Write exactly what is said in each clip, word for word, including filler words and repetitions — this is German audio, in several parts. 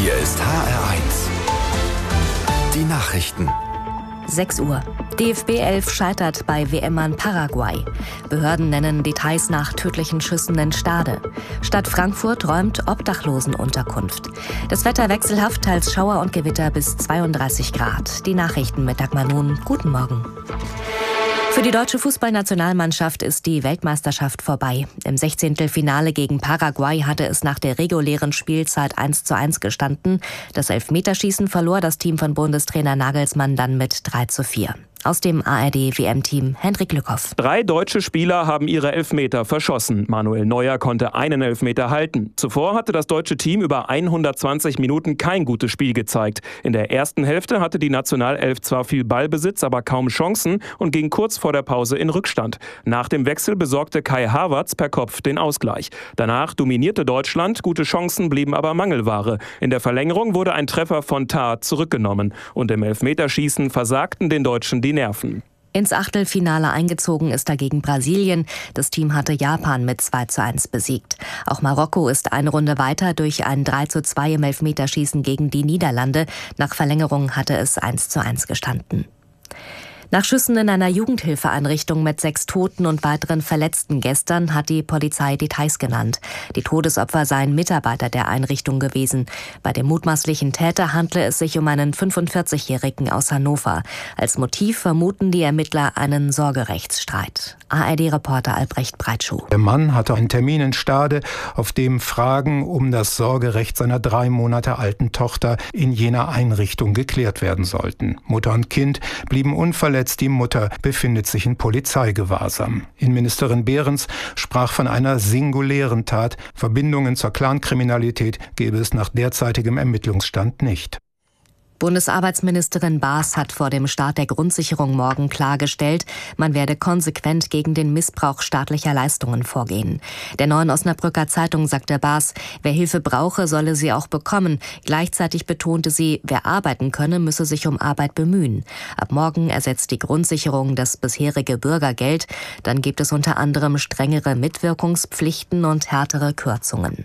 Hier ist H R eins. Die Nachrichten. sechs Uhr. D F B elf scheitert bei W M-Mann Paraguay. Behörden nennen Details nach tödlichen Schüssen in Stade. Stadt Frankfurt räumt Obdachlosenunterkunft. Das Wetter wechselhaft, teils Schauer und Gewitter bis zweiunddreißig Grad. Die Nachrichten mit Dagmar Nun. Guten Morgen. Für die deutsche Fußballnationalmannschaft ist die Weltmeisterschaft vorbei. Im Sechzehntelfinale gegen Paraguay hatte es nach der regulären Spielzeit eins zu eins gestanden. Das Elfmeterschießen verlor das Team von Bundestrainer Nagelsmann dann mit drei zu vier. Aus dem A R D-W M-Team Hendrik Lückhoff. Drei deutsche Spieler haben ihre Elfmeter verschossen. Manuel Neuer konnte einen Elfmeter halten. Zuvor hatte das deutsche Team über hundertzwanzig Minuten kein gutes Spiel gezeigt. In der ersten Hälfte hatte die Nationalelf zwar viel Ballbesitz, aber kaum Chancen und ging kurz vor der Pause in Rückstand. Nach dem Wechsel besorgte Kai Havertz per Kopf den Ausgleich. Danach dominierte Deutschland, gute Chancen blieben aber Mangelware. In der Verlängerung wurde ein Treffer von Tah zurückgenommen. Und im Elfmeterschießen versagten den Deutschen die Nerven. Ins Achtelfinale eingezogen ist dagegen Brasilien. Das Team hatte Japan mit zwei zu eins besiegt. Auch Marokko ist eine Runde weiter durch ein drei zu zwei im Elfmeterschießen gegen die Niederlande. Nach Verlängerung hatte es eins zu eins gestanden. Nach Schüssen in einer Jugendhilfeeinrichtung mit sechs Toten und weiteren Verletzten gestern hat die Polizei Details genannt. Die Todesopfer seien Mitarbeiter der Einrichtung gewesen. Bei dem mutmaßlichen Täter handle es sich um einen fünfundvierzigjährigen aus Hannover. Als Motiv vermuten die Ermittler einen Sorgerechtsstreit. A R D-Reporter Albrecht Breitschuh. Der Mann hatte einen Termin in Stade, auf dem Fragen um das Sorgerecht seiner drei Monate alten Tochter in jener Einrichtung geklärt werden sollten. Mutter und Kind blieben unverletzt. Die Mutter befindet sich in Polizeigewahrsam. Innenministerin Behrens sprach von einer singulären Tat. Verbindungen zur Clankriminalität gäbe es nach derzeitigem Ermittlungsstand nicht. Bundesarbeitsministerin Baas hat vor dem Start der Grundsicherung morgen klargestellt, man werde konsequent gegen den Missbrauch staatlicher Leistungen vorgehen. Der Neuen Osnabrücker Zeitung sagte Baas, wer Hilfe brauche, solle sie auch bekommen. Gleichzeitig betonte sie, wer arbeiten könne, müsse sich um Arbeit bemühen. Ab morgen ersetzt die Grundsicherung das bisherige Bürgergeld. Dann gibt es unter anderem strengere Mitwirkungspflichten und härtere Kürzungen.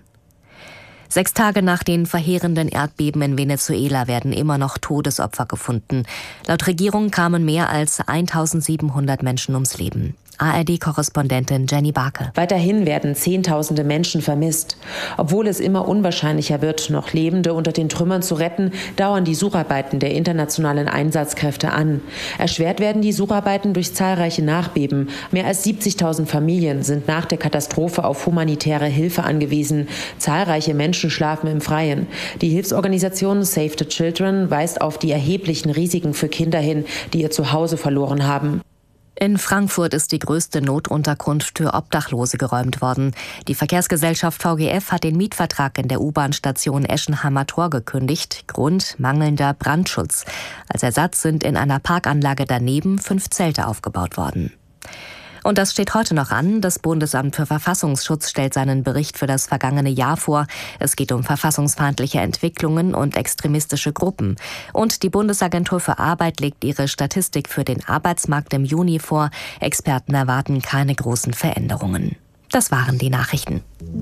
Sechs Tage nach den verheerenden Erdbeben in Venezuela werden immer noch Todesopfer gefunden. Laut Regierung kamen mehr als eintausendsiebenhundert Menschen ums Leben. A R D-Korrespondentin Jenny Barke. Weiterhin werden Zehntausende Menschen vermisst. Obwohl es immer unwahrscheinlicher wird, noch Lebende unter den Trümmern zu retten, dauern die Sucharbeiten der internationalen Einsatzkräfte an. Erschwert werden die Sucharbeiten durch zahlreiche Nachbeben. Mehr als siebzigtausend Familien sind nach der Katastrophe auf humanitäre Hilfe angewiesen. Zahlreiche Menschen schlafen im Freien. Die Hilfsorganisation Save the Children weist auf die erheblichen Risiken für Kinder hin, die ihr Zuhause verloren haben. In Frankfurt ist die größte Notunterkunft für Obdachlose geräumt worden. Die Verkehrsgesellschaft V G F hat den Mietvertrag in der U-Bahn-Station Eschenheimer Tor gekündigt. Grund mangelnder Brandschutz. Als Ersatz sind in einer Parkanlage daneben fünf Zelte aufgebaut worden. Und das steht heute noch an. Das Bundesamt für Verfassungsschutz stellt seinen Bericht für das vergangene Jahr vor. Es geht um verfassungsfeindliche Entwicklungen und extremistische Gruppen. Und die Bundesagentur für Arbeit legt ihre Statistik für den Arbeitsmarkt im Juni vor. Experten erwarten keine großen Veränderungen. Das waren die Nachrichten.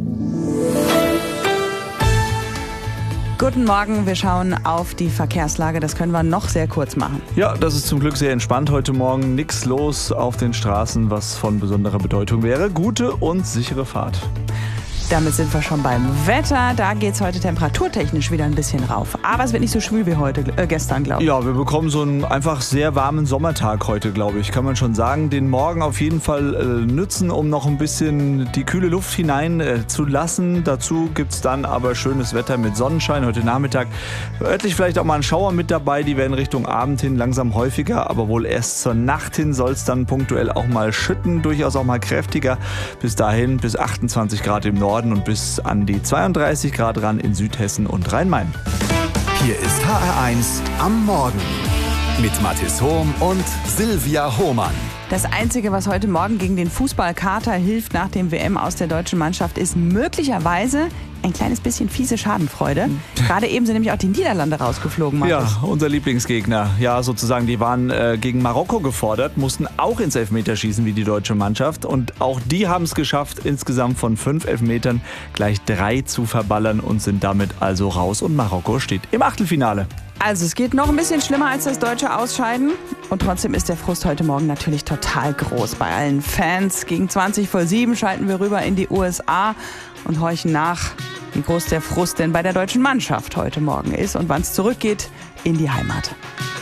Guten Morgen, wir schauen auf die Verkehrslage. Das können wir noch sehr kurz machen. Ja, das ist zum Glück sehr entspannt heute Morgen. Nichts los auf den Straßen, was von besonderer Bedeutung wäre. Gute und sichere Fahrt. Damit sind wir schon beim Wetter. Da geht es heute temperaturtechnisch wieder ein bisschen rauf. Aber es wird nicht so schwül wie heute, äh, gestern, glaube ich. Ja, wir bekommen so einen einfach sehr warmen Sommertag heute, glaube ich. Kann man schon sagen. Den Morgen auf jeden Fall äh, nützen, um noch ein bisschen die kühle Luft hinein äh, zu lassen. Dazu gibt es dann aber schönes Wetter mit Sonnenschein heute Nachmittag. Örtlich vielleicht auch mal ein Schauer mit dabei. Die werden Richtung Abend hin langsam häufiger. Aber wohl erst zur Nacht hin soll es dann punktuell auch mal schütten. Durchaus auch mal kräftiger. Bis dahin bis achtundzwanzig Grad im Norden und bis an die zweiunddreißig Grad ran in Südhessen und Rhein-Main. Hier ist H R eins am Morgen mit Mathis Hohm und Silvia Hohmann. Das Einzige, was heute Morgen gegen den Fußballkater hilft nach dem W M aus der deutschen Mannschaft, ist möglicherweise ein kleines bisschen fiese Schadenfreude. Gerade eben sind nämlich auch die Niederlande rausgeflogen, Markus. Ja, unser Lieblingsgegner. Ja, sozusagen, die waren äh, gegen Marokko gefordert, mussten auch ins Elfmeterschießen wie die deutsche Mannschaft. Und auch die haben es geschafft, insgesamt von fünf Elfmetern gleich drei zu verballern und sind damit also raus. Und Marokko steht im Achtelfinale. Also es geht noch ein bisschen schlimmer als das deutsche Ausscheiden. Und trotzdem ist der Frust heute Morgen natürlich total groß bei allen Fans. Gegen zwanzig vor sieben schalten wir rüber in die U S A und horchen nach, wie groß der Frust denn bei der deutschen Mannschaft heute Morgen ist und wann es zurückgeht in die Heimat.